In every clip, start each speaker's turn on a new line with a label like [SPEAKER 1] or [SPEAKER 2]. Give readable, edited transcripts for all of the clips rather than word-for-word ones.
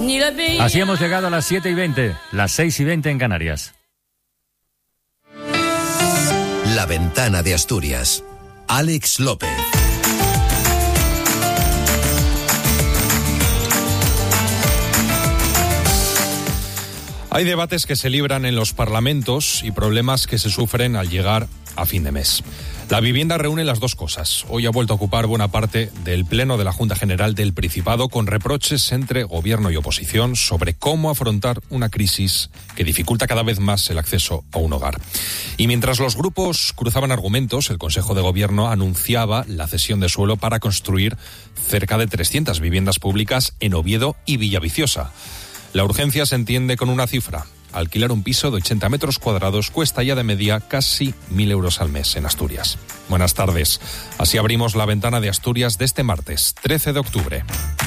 [SPEAKER 1] Así hemos llegado a las 7:20, las 6:20 en Canarias.
[SPEAKER 2] La Ventana de Asturias. Alex López.
[SPEAKER 3] Hay debates que se libran en los parlamentos y problemas que se sufren al llegar a fin de mes. La vivienda reúne las dos cosas. Hoy ha vuelto a ocupar buena parte del Pleno de la Junta General del Principado con reproches entre gobierno y oposición sobre cómo afrontar una crisis que dificulta cada vez más el acceso a un hogar. Y mientras los grupos cruzaban argumentos, el Consejo de Gobierno anunciaba la cesión de suelo para construir cerca de 300 viviendas públicas en Oviedo y Villaviciosa. La urgencia se entiende con una cifra. Alquilar un piso de 80 metros cuadrados cuesta ya de media casi 1.000 euros al mes en Asturias. Buenas tardes. Así abrimos la Ventana de Asturias de este martes, 13 de octubre.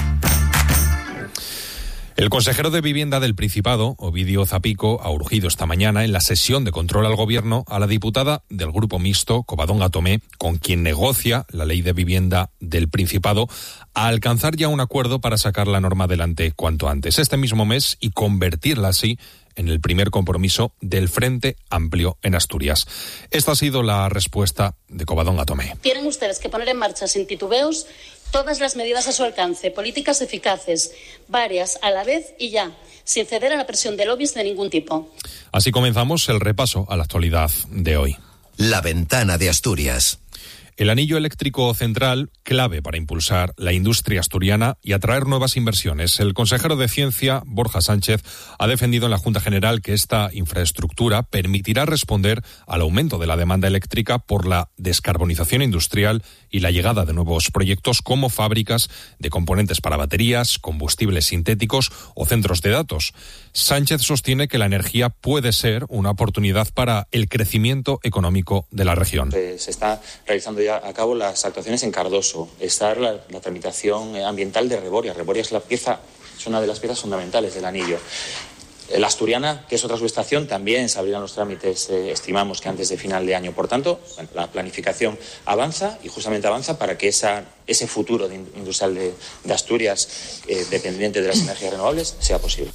[SPEAKER 3] El consejero de Vivienda del Principado, Ovidio Zapico, ha urgido esta mañana en la sesión de control al Gobierno a la diputada del Grupo Mixto, Covadonga Tomé, con quien negocia la ley de vivienda del Principado, a alcanzar ya un acuerdo para sacar la norma adelante cuanto antes, este mismo mes, y convertirla así en el primer compromiso del Frente Amplio en Asturias. Esta ha sido la respuesta de Covadonga Tomé.
[SPEAKER 4] Tienen ustedes que poner en marcha sin titubeos todas las medidas a su alcance, políticas eficaces, varias a la vez y ya, sin ceder a la presión de lobbies de ningún tipo.
[SPEAKER 3] Así comenzamos el repaso a la actualidad de hoy.
[SPEAKER 2] La Ventana de Asturias.
[SPEAKER 3] El anillo eléctrico central, clave para impulsar la industria asturiana y atraer nuevas inversiones. El consejero de Ciencia, Borja Sánchez, ha defendido en la Junta General que esta infraestructura permitirá responder al aumento de la demanda eléctrica por la descarbonización industrial y la llegada de nuevos proyectos como fábricas de componentes para baterías, combustibles sintéticos o centros de datos. Sánchez sostiene que la energía puede ser una oportunidad para el crecimiento económico de la región.
[SPEAKER 5] Se está realizando ya a cabo las actuaciones en Cardoso. Está la tramitación ambiental de Reboria. Reboria es una de las piezas fundamentales del anillo. La Asturiana, que es otra subestación, también se abrirán los trámites, estimamos que antes de final de año. Por tanto, la planificación avanza y justamente avanza para que ese futuro industrial de Asturias, dependiente de las energías renovables, sea posible.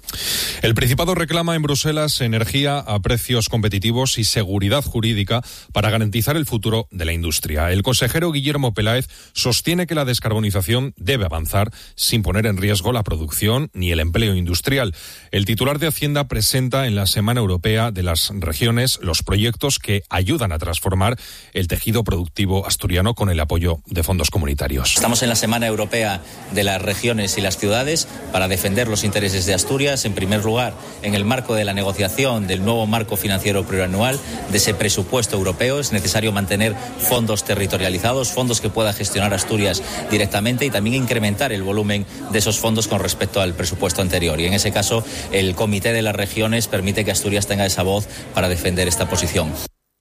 [SPEAKER 3] El Principado reclama en Bruselas energía a precios competitivos y seguridad jurídica para garantizar el futuro de la industria. El consejero Guillermo Peláez sostiene que la descarbonización debe avanzar sin poner en riesgo la producción ni el empleo industrial. El titular de Hacienda presenta en la Semana Europea de las Regiones los proyectos que ayudan a transformar el tejido productivo asturiano con el apoyo de fondos comunitarios.
[SPEAKER 6] Estamos en la Semana Europea de las Regiones y las Ciudades para defender los intereses de Asturias. En primer lugar, en el marco de la negociación del nuevo marco financiero plurianual, de ese presupuesto europeo, es necesario mantener fondos territorializados, fondos que pueda gestionar Asturias directamente y también incrementar el volumen de esos fondos con respecto al presupuesto anterior. Y en ese caso, el Comité de las Regiones permite que Asturias tenga esa voz para defender esta posición.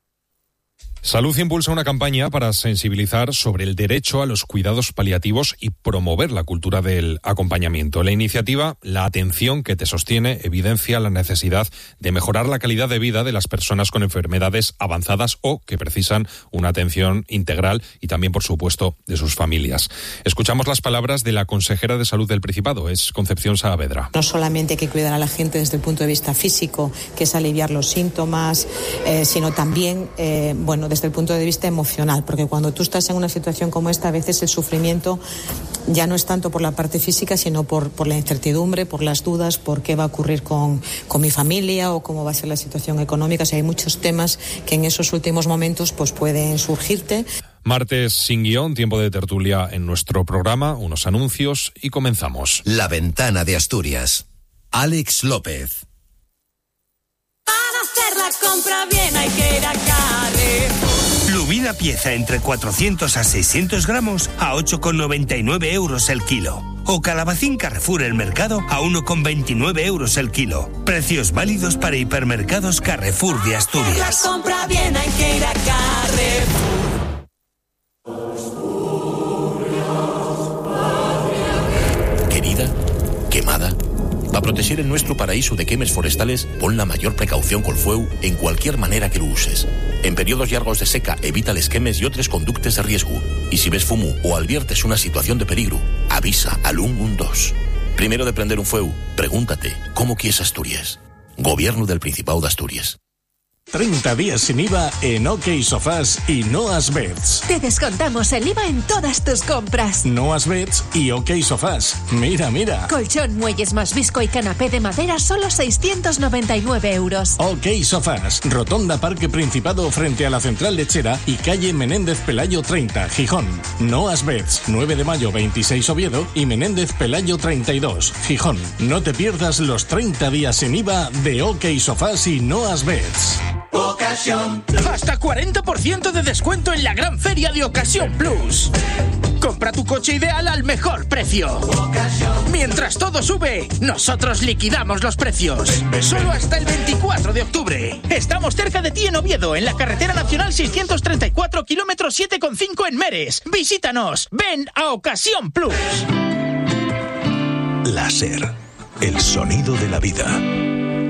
[SPEAKER 3] Salud impulsa una campaña para sensibilizar sobre el derecho a los cuidados paliativos y promover la cultura del acompañamiento. La iniciativa La Atención que te sostiene evidencia la necesidad de mejorar la calidad de vida de las personas con enfermedades avanzadas o que precisan una atención integral y también, por supuesto, de sus familias. Escuchamos las palabras de la consejera de Salud del Principado, es Concepción Saavedra.
[SPEAKER 7] No solamente hay que cuidar a la gente desde el punto de vista físico, que es aliviar los síntomas, sino también, desde el punto de vista emocional, porque cuando tú estás en una situación como esta, a veces el sufrimiento ya no es tanto por la parte física, sino por la incertidumbre, por las dudas, por qué va a ocurrir con mi familia o cómo va a ser la situación económica. O sea, hay muchos temas que en esos últimos momentos pues pueden surgirte.
[SPEAKER 3] Martes sin guión, tiempo de tertulia en nuestro programa, unos anuncios y comenzamos.
[SPEAKER 2] La Ventana de Asturias. Alex López.
[SPEAKER 8] Para hacer la compra bien hay que ir a Carrefour.
[SPEAKER 9] Lumida pieza entre 400 a 600 gramos a 8,99 euros el kilo. O calabacín Carrefour el mercado a 1,29 euros el kilo. Precios válidos para hipermercados Carrefour de Asturias.
[SPEAKER 8] La compra bien hay que ir a Carrefour.
[SPEAKER 10] Querida, quemada. Para proteger el nuestro paraíso de quemes forestales, pon la mayor precaución col fueu en cualquier manera que lo uses. En periodos largos de seca, evita les quemes y otros conductes de riesgo. Y si ves fumo o adviertes una situación de peligro, avisa al 112. Primero de prender un fueu, pregúntate, ¿cómo quieres Asturias? Gobierno del Principado de Asturias.
[SPEAKER 11] 30 días sin IVA en OK Sofás y Noas Beds.
[SPEAKER 12] Te descontamos el IVA en todas tus compras.
[SPEAKER 11] Noas Beds y OK Sofás. Mira, mira.
[SPEAKER 12] Colchón, muelles más visco y canapé de madera, solo 699 euros.
[SPEAKER 11] OK Sofás. Rotonda Parque Principado frente a la Central Lechera y calle Menéndez Pelayo 30, Gijón. Noas Beds. 9 de mayo 26 Oviedo y Menéndez Pelayo 32, Gijón. No te pierdas los 30 días sin IVA de OK Sofás y Noas Beds.
[SPEAKER 13] Ocasión. Hasta 40% de descuento en la gran feria de Ocasión Plus. Compra tu coche ideal al mejor precio. Mientras todo sube, nosotros liquidamos los precios. Solo hasta el 24 de octubre. Estamos cerca de ti en Oviedo, en la carretera nacional 634, kilómetro 7,5 en Meres. Visítanos. Ven a Ocasión Plus.
[SPEAKER 14] Láser. El sonido de la vida.